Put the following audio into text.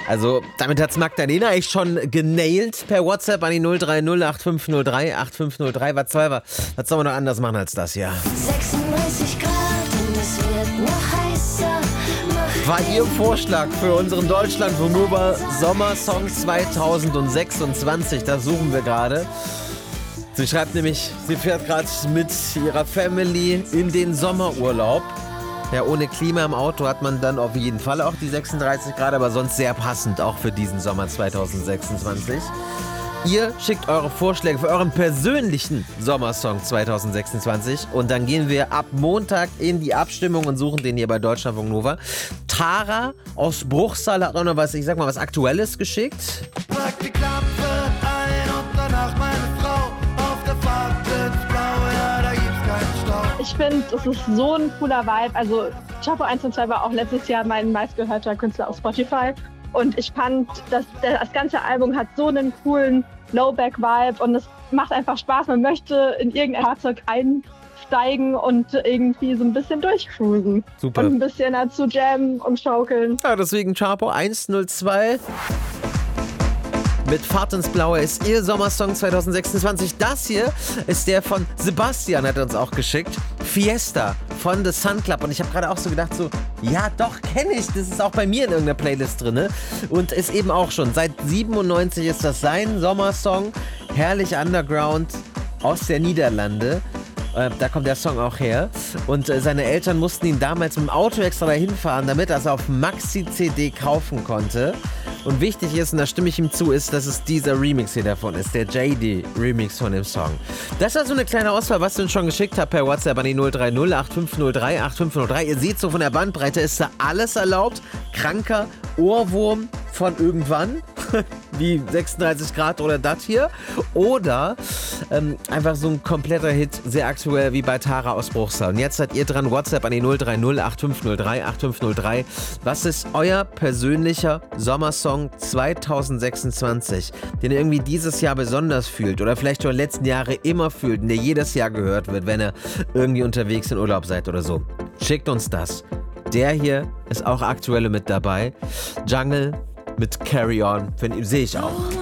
Also damit hat's Magdalena echt schon genailt per WhatsApp an die 030 8503 8503. Was soll man noch anders machen als das hier? 36 Grad und es wird noch heißer. War Ihr Vorschlag für unseren Deutschlandfunk Nova Sommersong 2026? Das suchen wir gerade. Sie schreibt nämlich, sie fährt gerade mit ihrer Family in den Sommerurlaub. Ja, ohne Klima im Auto hat man dann auf jeden Fall auch die 36 Grad, aber sonst sehr passend auch für diesen Sommer 2026. Ihr schickt eure Vorschläge für euren persönlichen Sommersong 2026 und dann gehen wir ab Montag in die Abstimmung und suchen den hier bei Deutschlandfunk Nova. Tara aus Bruchsal hat auch noch was Aktuelles geschickt. Pack die Klappe ein und danach meine Frau auf der Fahrt ins Blaue, ja, da gibt's keinen Stau. Ich finde, es ist so ein cooler Vibe. Also Chapo 1 und 2 war auch letztes Jahr mein meistgehörter Künstler auf Spotify. Und ich fand, das ganze Album hat so einen coolen Low-Back-Vibe und es macht einfach Spaß. Man möchte in irgendein Fahrzeug einsteigen und irgendwie so ein bisschen durchcruisen. Super. Und ein bisschen dazu jammen und schaukeln. Ja, deswegen Chapo 102. Mit Fahrt ins Blaue ist Ihr Sommersong 2026. Das hier ist der von Sebastian, hat er uns auch geschickt. Fiesta von The Sun Club. Und ich habe gerade auch so gedacht, ja doch, kenne ich. Das ist auch bei mir in irgendeiner Playlist drin. Und ist eben auch schon, seit 97 ist das sein Sommersong. Herrlich Underground aus der Niederlande. Da kommt der Song auch her. Und seine Eltern mussten ihn damals mit dem Auto extra dahin fahren, damit er es auf Maxi-CD kaufen konnte. Und wichtig ist, und da stimme ich ihm zu, ist, dass es dieser Remix hier davon ist, der JD-Remix von dem Song. Das war so eine kleine Auswahl, was ich uns schon geschickt habe per WhatsApp an die 030 8503 8503. Ihr seht, so von der Bandbreite ist da alles erlaubt. Kranker Ohrwurm von irgendwann, wie 36 Grad oder das hier. Oder einfach so ein kompletter Hit, sehr aktuell wie bei Tara aus Bruchsal. Und jetzt seid ihr dran, WhatsApp an die 030 8503 8503. Was ist euer persönlicher Sommersong 2026, den ihr irgendwie dieses Jahr besonders fühlt oder vielleicht schon in den letzten Jahren immer fühlt und der jedes Jahr gehört wird, wenn ihr irgendwie unterwegs in Urlaub seid oder so? Schickt uns das. Der hier ist auch aktuell mit dabei. Jungle mit Carry On, sehe ich auch.